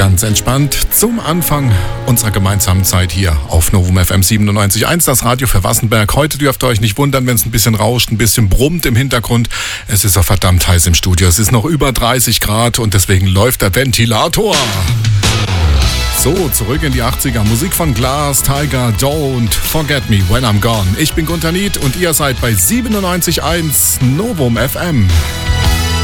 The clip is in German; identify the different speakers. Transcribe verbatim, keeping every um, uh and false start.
Speaker 1: Ganz entspannt zum Anfang unserer gemeinsamen Zeit hier auf Novum F M siebenundneunzig Komma eins, das Radio für Wassenberg. Heute dürft ihr euch nicht wundern, wenn es ein bisschen rauscht, ein bisschen brummt im Hintergrund. Es ist auch verdammt heiß im Studio. Es ist noch über dreißig Grad und deswegen läuft der Ventilator. So, zurück in die achtziger. Musik von Glass, Tiger, Don't Forget Me When I'm Gone. Ich bin Gunter Nied und ihr seid bei siebenundneunzig Komma eins Novum F M.